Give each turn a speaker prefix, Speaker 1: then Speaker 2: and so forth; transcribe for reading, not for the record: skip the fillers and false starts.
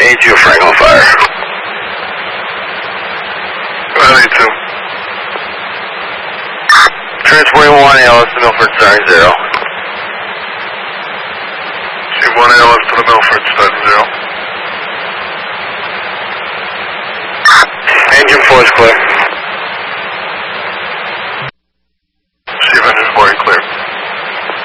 Speaker 1: 82 Frank on fire.
Speaker 2: 82.
Speaker 1: Transporting 1 ALS to Milford, starting 0.
Speaker 2: See 1 ALS to the Milford, starting 0.
Speaker 1: Engine 4 is clear.